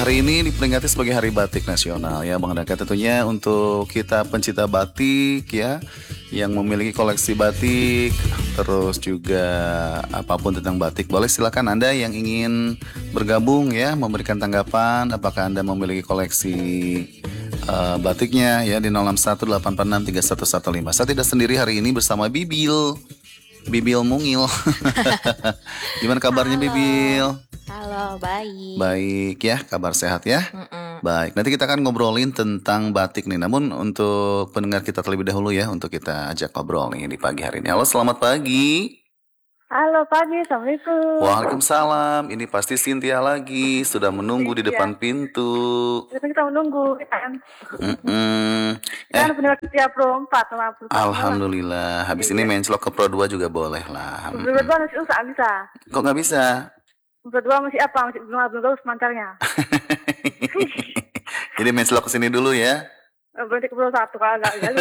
hari ini diperingati sebagai Hari Batik Nasional ya Bang Daka. Tentunya untuk kita pencinta batik ya, yang memiliki koleksi batik, terus juga apapun tentang batik, boleh silakan Anda yang ingin bergabung ya, memberikan tanggapan apakah Anda memiliki koleksi batiknya ya di 0618463115. Saya tidak sendiri hari ini bersama Bibil Mungil. Gimana kabarnya Halo, Bibil? halo, baik. Baik ya, kabar sehat ya. Mm-mm. Baik, nanti kita akan ngobrolin tentang batik nih. Namun untuk pendengar kita terlebih dahulu ya, untuk kita ajak ngobrol nih di pagi hari ini. Halo, selamat pagi. Halo pagi, Assalamualaikum. Waalaikumsalam. Ini pasti Cynthia lagi, sudah menunggu di depan pintu. Kita menunggu kan. Mm-mm. Kan benar dia Pro 4 sama Pro 5. Alhamdulillah. Habis ini main slot ke Pro 2 juga boleh lah. Pro 2 masih bisa. Kok nggak bisa? Pro 2 masih apa? Masih belum bagus mantarnya. Jadi main slot kesini dulu ya. Berarti ke Pro 1 kalau enggak ya.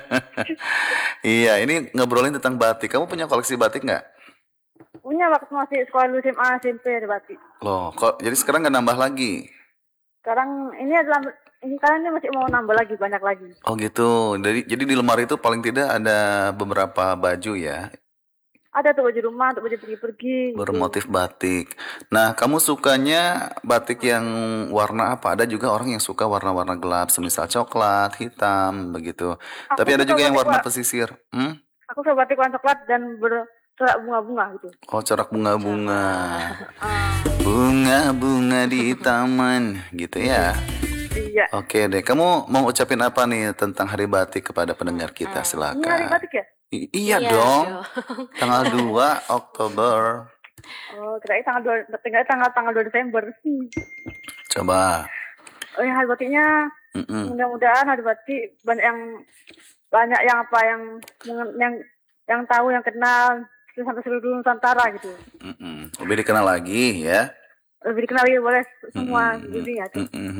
Iya, ini ngobrolin tentang batik. Kamu punya koleksi batik nggak? Punya waktu masih sekolah dulu SMA, SMP ada batik. Loh, kok jadi sekarang nggak nambah lagi? Sekarang ini kalian ini masih mau nambah lagi, banyak lagi. Oh gitu. Jadi di lemari itu paling tidak ada beberapa baju ya, Ada tuh baju rumah, tuh baju pergi-pergi. bermotif batik. Nah, kamu sukanya batik yang warna apa? Ada juga orang yang suka warna-warna gelap, semisal coklat, hitam, begitu. Tapi ada juga yang warna pesisir. Aku suka batik warna coklat dan bercorak bunga-bunga gitu. Oh, corak bunga-bunga. Bunga-bunga di taman, gitu ya. Iya. Oke deh, kamu mau ucapin apa nih tentang Hari Batik kepada pendengar kita? Silakan. Ini hari batik ya? Iya dong. Tanggal 2 Oktober. Oh, kira-kira tanggal 2 Desember. Coba. Oh, ya, hari batiknya mudah-mudahan hari batik banyak yang tahu, yang kenal sampai seluruh Nusantara gitu. Lebih dikenal lagi ya. Lebih dikenal lagi boleh semua dunia.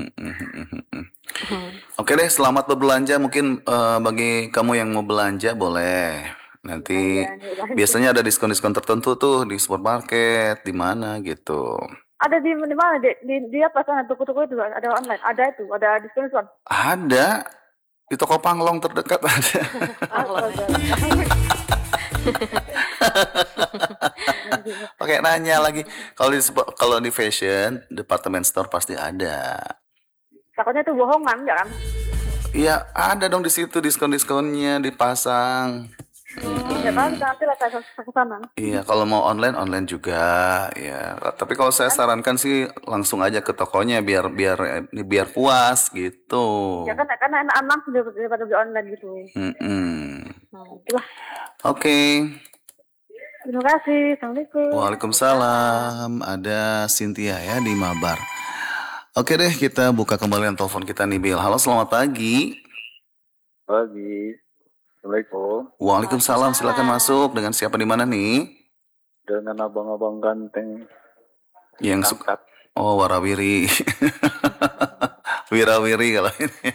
Oke deh, selamat berbelanja. Mungkin bagi kamu yang mau belanja boleh. Nanti biasanya ada diskon-diskon tertentu tuh di supermarket, di mana gitu. Ada di mana? Di apa sana toko-toko itu ada online. Ada diskon. Ada di toko Panglong terdekat ada. Pakai nanya lagi. Kalau di fashion department store pasti ada. Takutnya itu bohongan ya kan? Iya, ada dong di situ diskon-diskonnya dipasang. Ya kan, nanti lah saya ke sana. Iya, kalau mau online juga ya. Tapi kalau saya sarankan sih langsung aja ke tokonya biar puas gitu. Ya kan anak-anak daripada beli online gitu. Itulah. Oke. Terima kasih. Assalamualaikum. Waalaikumsalam. Ada Cynthia ya di Mabar. Oke deh, kita buka kembali telepon kita nih, Bil. Halo, selamat pagi. Pagi. Assalamualaikum. Waalaikumsalam. Silakan masuk. Dengan siapa di mana nih? Dengan abang-abang ganteng. Yang suka. Oh, warawiri. Wirawiri kalau ini.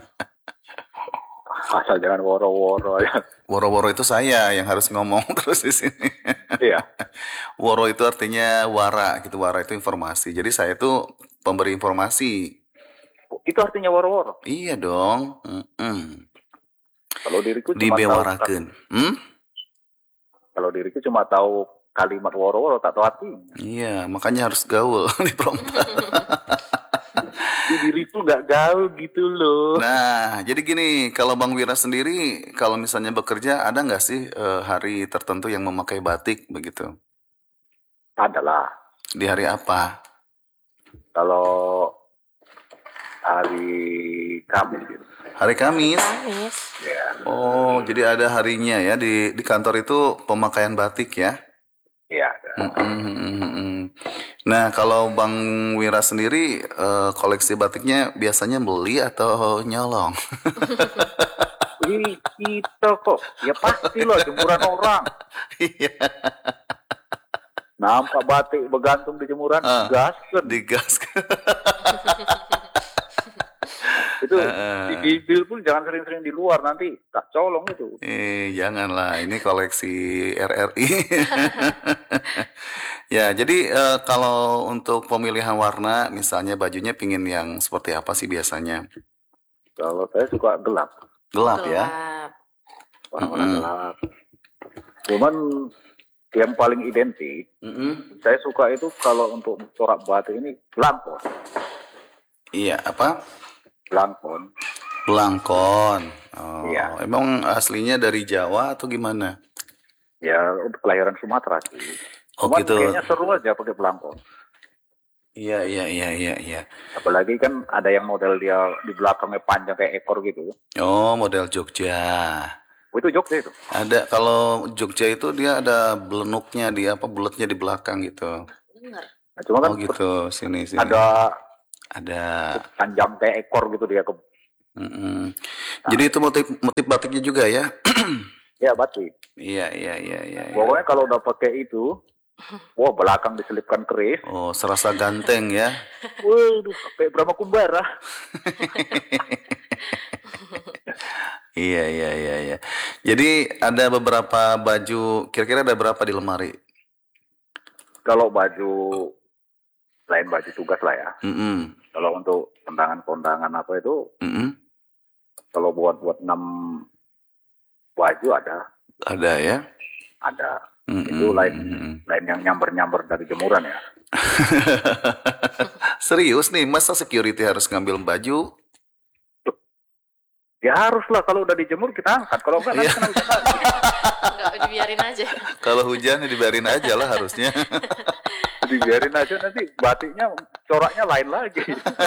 Asal jangan woro-woro ya. Woro-woro itu saya yang harus ngomong terus di sini. Iya. Woro itu artinya wara gitu. Wara itu informasi. Jadi saya itu pemberi informasi. Itu artinya woro-woro. Iya dong. Kalau diriku cuma dibewarakeun. Kalau diriku cuma tahu kalimat woro-woro, tak tahu artinya. Iya, makanya harus gaul di prompter. Diriku nggak gaul gitu loh. Nah, jadi gini, kalau Bang Wira sendiri, kalau misalnya bekerja, ada nggak sih hari tertentu yang memakai batik begitu? Adalah. Di hari apa? Kalau hari Kamis gitu. Hari Kamis? Ya. Oh, jadi ada harinya ya di kantor itu pemakaian batik ya? Iya. Nah, kalau Bang Wira sendiri koleksi batiknya biasanya beli atau nyolong? Itu kok, ya pasti loh jemuran orang. Iya. Nampak batik bergantung di jemuran, digaskan. Digaskan. Itu di Bibil pun jangan sering-sering di luar, nanti tak colong itu. Janganlah, ini koleksi RRI. Ya, jadi kalau untuk pemilihan warna, misalnya bajunya pingin yang seperti apa sih biasanya? Kalau saya suka gelap, Gelap ya? Gelap. warna-warna Mm-mm. gelap. Cuman yang paling identik, saya suka itu kalau untuk corak batik ini belangkon. Iya, apa? Belangkon. Belangkon. Oh, Iya. emang aslinya dari Jawa atau gimana? Ya, untuk kelahiran Sumatera sih. Oh Cuman gitu. kayaknya seru aja pakai belangkon. Iya. Apalagi kan ada yang model dia di belakangnya panjang kayak ekor gitu. Oh, model Jogja. Oh, itu Jogja itu. Ada, kalau Jogja itu dia ada belenuknya, dia apa bulatnya di belakang gitu. Bener. Nah, cuma kan Oh gitu, sini. ada Ada. panjang kayak ekor gitu dia ke Mm-mm. Jadi itu motif batiknya juga ya? ya batik. Iya. Pokoknya kalau udah pakai itu, wah belakang diselipkan keris. Oh, serasa ganteng ya? Waduh, kayak Brahma Kumbara. Iya. Jadi ada beberapa baju, kira-kira ada berapa di lemari? Kalau baju lain baju tugas lah ya. Mm-mm. Kalau untuk kondangan apa itu, Mm-mm. kalau buat 6 baju ada. Ada ya? Ada. Mm-mm. Itu lain yang nyamber dari jemuran ya. Serius nih, masa security harus ngambil baju? Ya harus lah, kalau udah dijemur kita angkat. Kalau enggak nanti Iya. kena hujan lagi. Enggak, dibiarin aja. Kalau hujan ya dibiarin aja lah harusnya. Dibiarin aja, nanti batiknya coraknya lain lagi.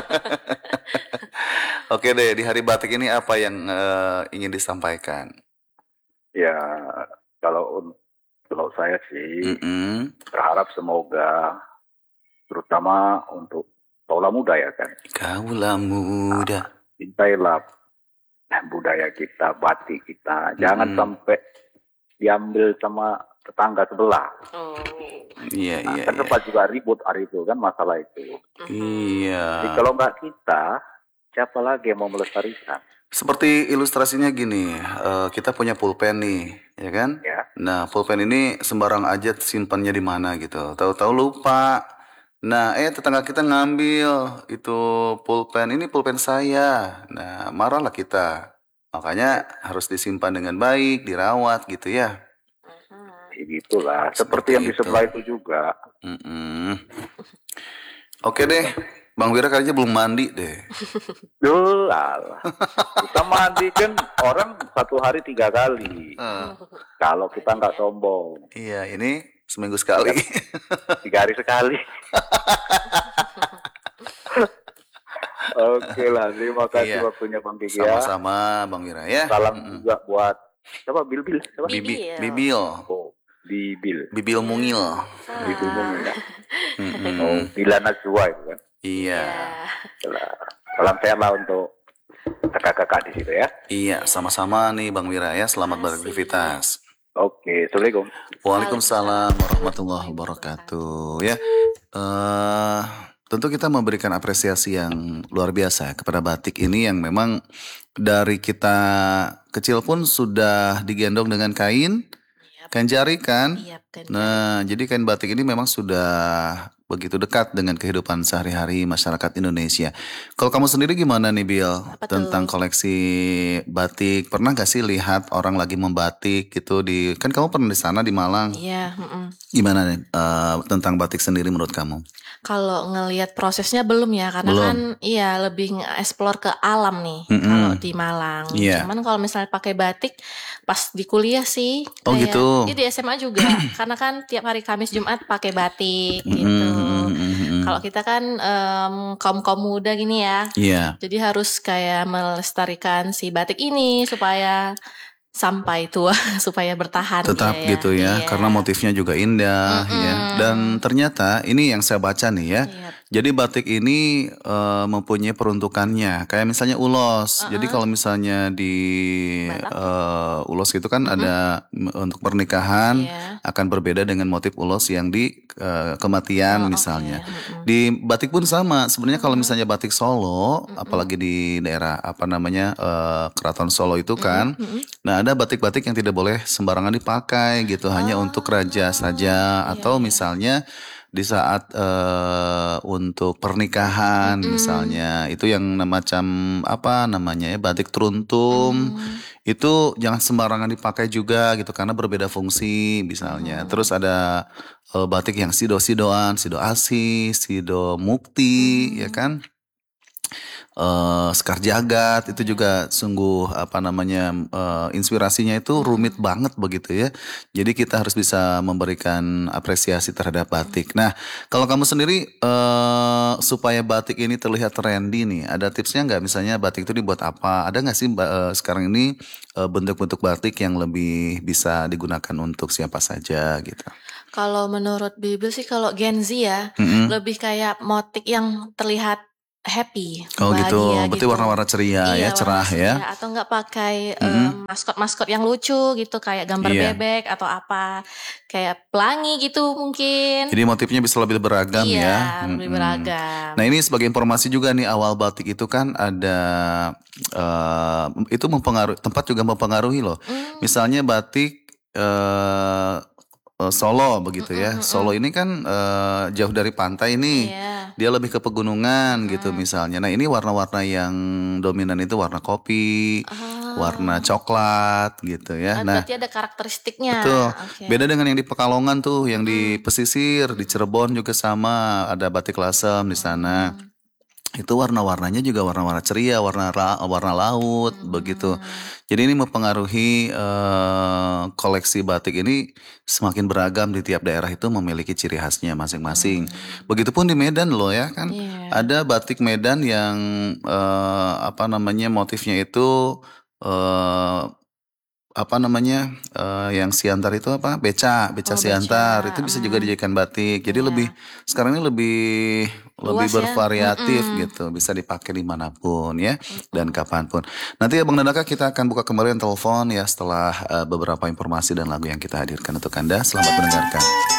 Oke deh, di hari batik ini apa yang ingin disampaikan? Ya kalau saya sih Mm-mm. berharap semoga terutama untuk kaulah muda ya kan, Kaulah muda. cintailah budaya kita, batik kita, jangan sampai diambil sama tetangga sebelah. Oh. Iya. Kan sempat juga ribut hari itu kan masalah itu. Iya. Jadi kalau nggak kita, siapa lagi yang mau melestarikan? Seperti ilustrasinya gini, kita punya pulpen nih, ya kan? Ya. Nah, pulpen ini sembarang aja simpannya di mana gitu. Tahu-tahu lupa. Nah, tetangga kita ngambil itu pulpen, ini pulpen saya. Nah, marahlah kita. Makanya harus disimpan dengan baik, dirawat gitu ya. Begitulah. Seperti yang di itu. sebelah itu juga. Mm-mm. Oke deh, Bang Wira kayaknya belum mandi deh. Duh, alah. Kita mandi kan orang 1 hari 3 kali. Kalau kita nggak sombong, Iya, ini seminggu sekali. 3 hari sekali. Oke lah, terima kasih Iya. waktunya Bang Kiki ya. Sama-sama Bang Wira ya. Salam juga buat siapa? Bil. Siapa? Bibil. Bibil. Oh, Bibil. Bibil mungil. Bibil ya. Mm-mm. Oh, Bila Najwa itu kan. Iya. Salam sehat lah untuk kakak-kakak di situ ya. Iya, sama-sama nih Bang Wira ya. Selamat beraktivitas. Oke, Assalamualaikum. Waalaikumsalam warahmatullahi wabarakatuh. Ya, tentu kita memberikan apresiasi yang luar biasa kepada batik ini yang memang dari kita kecil pun sudah digendong dengan kain jari kan. Iya, kan. Nah, jadi kain batik ini memang sudah begitu dekat dengan kehidupan sehari-hari masyarakat Indonesia. Kalau kamu sendiri gimana nih Bill Apa tuh? tentang koleksi batik? Pernah gak sih lihat orang lagi membatik gitu kan kamu pernah di sana di Malang? Iya, Gimana nih tentang batik sendiri menurut kamu? Kalau ngelihat prosesnya belum ya, karena Belum. kan iya lebih nge-explore ke alam nih kalau di Malang. Iya. Cuman kalau misalnya pakai batik pas di kuliah sih, Oh, kayak- gitu. Iya, di SMA juga, karena kan tiap hari Kamis Jumat pakai batik gitu. Kalau kita kan kaum muda gini ya, Iya. jadi harus kayak melestarikan si batik ini supaya sampai tua, supaya bertahan. Tetap dia gitu ya, Iya. karena motifnya juga indah ya. Dan ternyata ini yang saya baca nih ya. Iya. Jadi batik ini mempunyai peruntukannya. Kayak misalnya ulos. Jadi kalau misalnya di ulos itu kan ada untuk pernikahan akan berbeda dengan motif ulos yang di kematian misalnya. Di batik pun sama. Sebenarnya kalau misalnya batik Solo, apalagi di daerah Keraton Solo itu kan, nah ada batik-batik yang tidak boleh sembarangan dipakai gitu, hanya untuk raja saja atau misalnya di saat untuk pernikahan misalnya itu yang macam batik teruntum itu jangan sembarangan dipakai juga gitu karena berbeda fungsi misalnya. Terus ada batik yang sido-sidoan, sido asih, sido mukti ya kan. Sekar Jagat itu juga sungguh inspirasinya itu rumit banget begitu ya. Jadi kita harus bisa memberikan apresiasi terhadap batik. Nah, kalau kamu sendiri supaya batik ini terlihat trendy nih, ada tipsnya nggak? Misalnya batik itu dibuat apa? Ada nggak sih sekarang ini bentuk-bentuk batik yang lebih bisa digunakan untuk siapa saja gitu? Kalau menurut Bibil sih kalau Gen Z ya lebih kayak motif yang terlihat happy, Oh gitu, bahagia berarti gitu. warna-warna ceria ya, Iya, cerah warna ya. ceria. Atau enggak pakai maskot-maskot yang lucu gitu, kayak gambar Iya. bebek atau apa, kayak pelangi gitu mungkin. Jadi motifnya bisa lebih beragam Iya, ya. lebih beragam. Nah ini sebagai informasi juga nih, awal batik itu kan ada itu mempengaruhi, tempat juga mempengaruhi loh. Misalnya batik Solo begitu ya. Solo ini kan jauh dari pantai nih. Iya. Dia lebih ke pegunungan gitu misalnya. Nah ini warna-warna yang dominan itu warna kopi, warna coklat gitu ya. Nah Berarti ada karakteristiknya. betul. Oke. Beda dengan yang di Pekalongan tuh, yang di pesisir, di Cirebon juga sama, ada batik lasem di sana. Itu warna-warnanya juga warna-warna ceria, warna laut begitu. Jadi ini mempengaruhi koleksi batik ini semakin beragam, di tiap daerah itu memiliki ciri khasnya masing-masing. Begitupun di Medan loh ya kan. Iya. Ada batik Medan yang motifnya itu yang siantar itu beca siantar itu bisa juga dijadikan batik. Jadi sekarang ini lebih Luas ya. bervariatif gitu, bisa dipakai dimanapun ya dan kapanpun. Nanti Abang Danaka kita akan buka kembali telepon ya setelah beberapa informasi dan lagu yang kita hadirkan untuk Anda. Selamat mendengarkan.